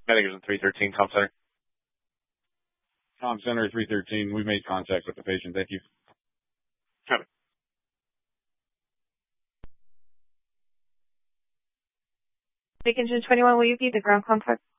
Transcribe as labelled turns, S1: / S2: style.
S1: Medication 313, Comm Center.
S2: Comm Center 313, we've made contact with the patient. Thank you.
S1: Copy.
S3: Big Engine 21, will you be the ground contact?